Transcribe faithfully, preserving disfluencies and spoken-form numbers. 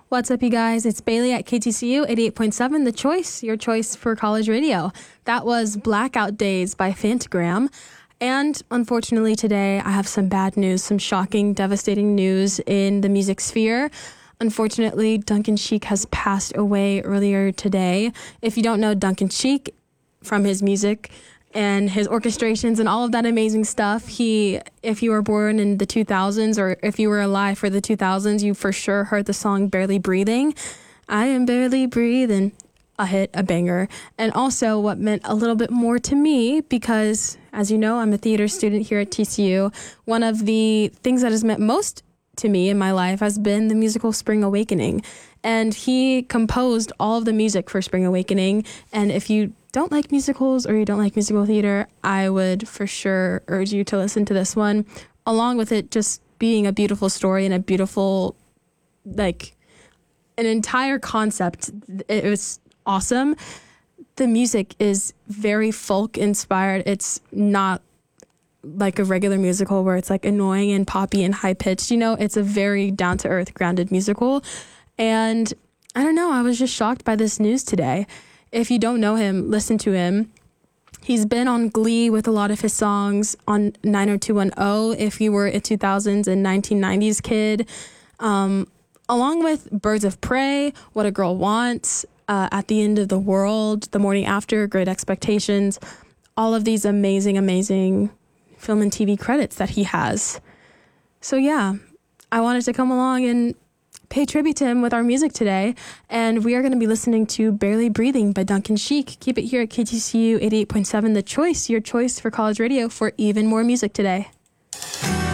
What's up, you guys? It's Bailey at K T C U eighty-eight point seven, The Choice, your choice for college radio. That was Blackout Days by Phantogram. And unfortunately today, I have some bad news, some shocking, devastating news in the music sphere. Unfortunately, Duncan Sheik has passed away earlier today. If you don't know Duncan Sheik from his music and his orchestrations and all of that amazing stuff, he, if you were born in the two thousands or if you were alive for the two thousands, you for sure heard the song Barely Breathing. I am barely breathing. A hit, a banger. And also what meant a little bit more to me because, as you know, I'm a theater student here at T C U. One of the things that has meant most to me in my life has been the musical Spring Awakening. And he composed all of the music for Spring Awakening. And if you don't like musicals or you don't like musical theater, I would for sure urge you to listen to this one, along with it just being a beautiful story and a beautiful, like, an entire concept. It was awesome. The music is very folk inspired. It's not like a regular musical where it's like annoying and poppy and high pitched. You know, it's a very down to earth, grounded musical. And I don't know, I was just shocked by this news today. If you don't know him, listen to him. He's been on Glee with a lot of his songs, on nine oh two one oh if you were a two thousands and nineteen nineties kid, um, along with Birds of Prey, What a Girl Wants, uh, At the End of the World, The Morning After, Great Expectations, all of these amazing, amazing film and T V credits that he has. So yeah, I wanted to come along and pay tribute to him with our music today, and we are going to be listening to Barely Breathing by Duncan Sheik. Keep it here at K T C U eighty-eight point seven, The Choice, your choice for college radio, for even more music today.